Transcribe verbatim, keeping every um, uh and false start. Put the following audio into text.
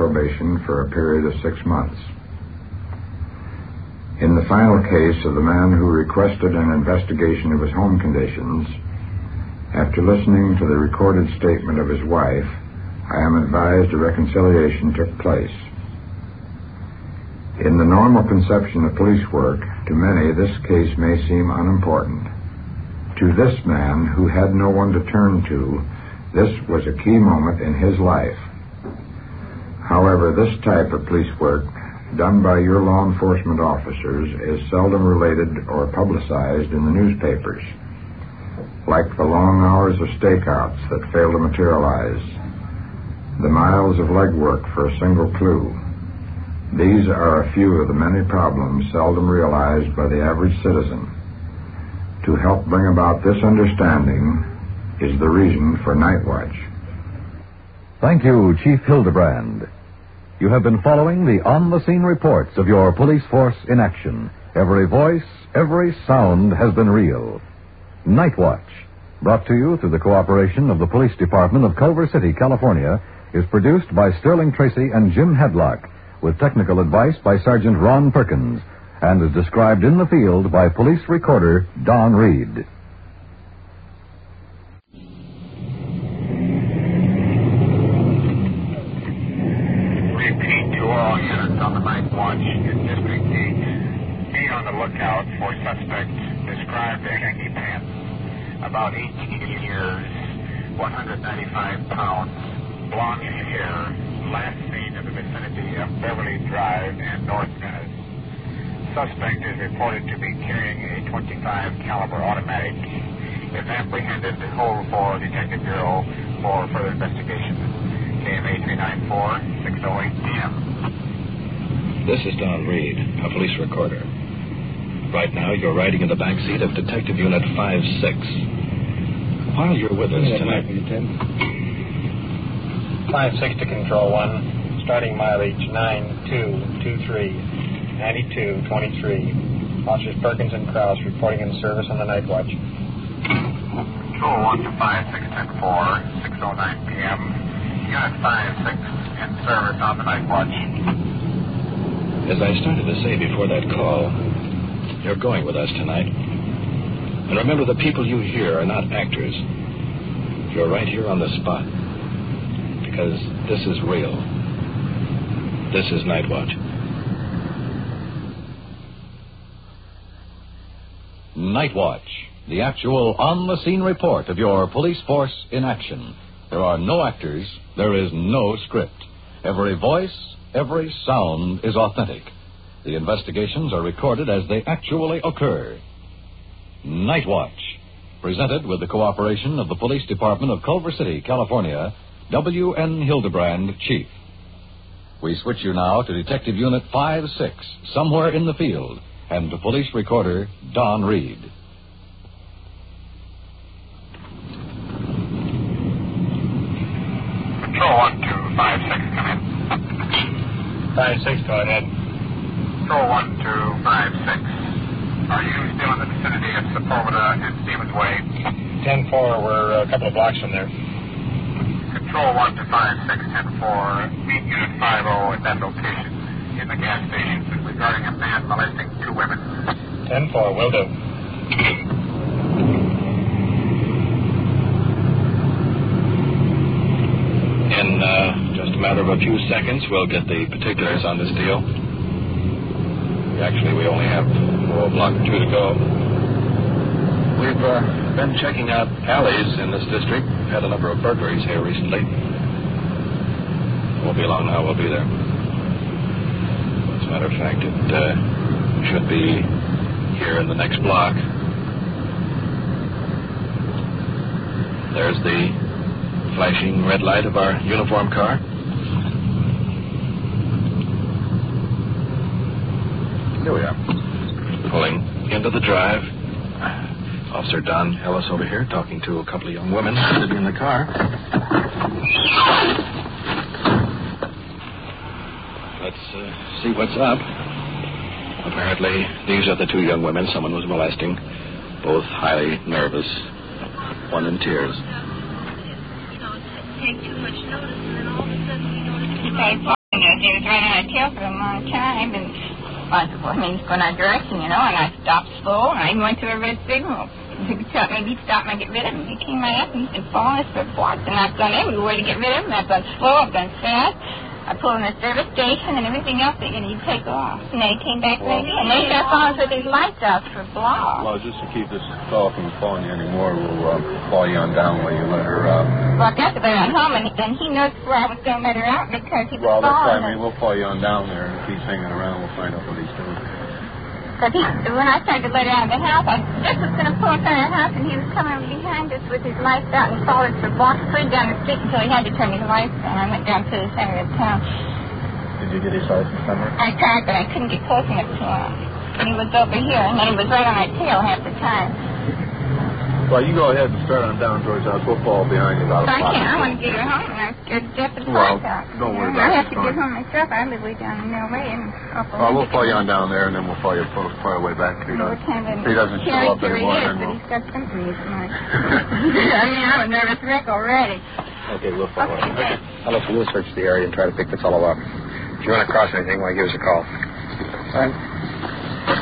probation for a period of six months. In the final case of the man who requested an investigation of his home conditions, after listening to the recorded statement of his wife, I am advised a reconciliation took place. In the normal conception of police work, to many this case may seem unimportant. To this man, who had no one to turn to, this was a key moment in his life. However, this type of police work, done by your law enforcement officers, is seldom related or publicized in the newspapers, like the long hours of stakeouts that fail to materialize, the miles of legwork for a single clue. These are a few of the many problems seldom realized by the average citizen. To help bring about this understanding is the reason for Night Watch. Thank you, Chief Hildebrand. You have been following the on-the-scene reports of your police force in action. Every voice, every sound has been real. Night Watch, brought to you through the cooperation of the Police Department of Culver City, California, is produced by Sterling Tracy and Jim Hadlock, with technical advice by Sergeant Ron Perkins, and is described in the field by police recorder Don Reed. Repeat to all units on the Night Watch in District eight. Be on the lookout for suspect described as Hanky Pants, about eighteen years, one hundred ninety-five pounds, blonde hair, last seen in the vicinity of Beverly Drive and North Venice. Suspect is reported to be carrying a twenty-five caliber automatic. If apprehended, hold for Detective Bureau for further investigation. K M A three nine four, six oh eight P M This is Don Reed, a police recorder. Right now, you're riding in the back seat of Detective Unit five six. While you're with us tonight... five six to Control one, starting mileage nine two two three, ninety-two twenty-three. Officers Perkins and Krause reporting in service on the Night Watch. Control one to five six ten four, six oh nine P M Unit five six in service on the Night Watch. As I started to say before that call, you're going with us tonight. And remember, the people you hear are not actors. You're right here on the spot. Because this is real. This is Night Watch. Night Watch, the actual on-the-scene report of your police force in action. There are no actors, there is no script. Every voice, every sound is authentic. The investigations are recorded as they actually occur. Night Watch, presented with the cooperation of the Police Department of Culver City, California, W N Hildebrand, Chief. We switch you now to Detective Unit five six, somewhere in the field, and to police recorder Don Reed. Control one to five six, come in. five six, go ahead. Control one to five six. Are you still in the vicinity of Sepulveda and Stevens Way? ten four, we're a couple of blocks from there. Control one to five six ten four, meet Unit five oh at that location in the gas station regarding a man molesting two women. ten four, will do. In uh, just a matter of a few seconds, we'll get the particulars on this deal. Actually, we only have oh, a block or two to go. We've uh, been checking out alleys in this district. We've had a number of burglaries here recently. Won't be long now, we'll be there. As a matter of fact, it uh, should be here in the next block. There's the flashing red light of our uniform car. Here we are. Pulling into the drive. Officer Don Ellis over here talking to a couple of young women sitting in the car. Let's uh, see what's up. Apparently, these are the two young women someone was molesting. Both highly nervous. One in tears. You know, take too much notice, and then all of a sudden, you know, it's he was right on my tail for a long time, and I said, well, I mean, he's going that direction, you know, and I stopped slow, and I even went to a red signal. To tell maybe stop and get rid of him. He came right up and he's been following us for blocks, and I've gone everywhere to get rid of him. I've gone slow, I've gone fast. I pulled in the service station and everything else that you need to take off. And then he came back well, later, and then he started following us with his lights out for blocks. Well, just to keep this fellow from following you anymore, we'll uh, follow you on down while you let her out. Well, I got to let her home, and then he knows where I was going to let her out because he was well, following us. Well, that's fine. I mean, we'll follow you on down there, and if he's hanging around, we'll find out what he's doing. Because when I started to let her out of the house, I just was going to pull in front of the house, and he was coming behind us with his lights out and followed us for blocks, put it down the street until he had to turn his lights on. I went down to the center of town. Did you get his license number? I tried, but I couldn't get close enough to him. And he was over here, and then he was right on my tail half the time. Well, you go ahead and start on down towards us. We'll fall behind you about so a I can't. I want to get her home, and I'm scared to death of the well, out. Don't worry I about it. have to get home myself. I live way down in Mill Way. And well, we'll follow you on down there, and then we'll follow you part of the way back. If he doesn't, kind of if he doesn't show up anymore, is, then but we'll... he's got symptoms tonight. I mean, I'm a nervous wreck already. Okay, we'll follow okay, him. I'll let we'll search the area and try to pick this fellow up. If you want to cross anything, why, give us a call. Fine.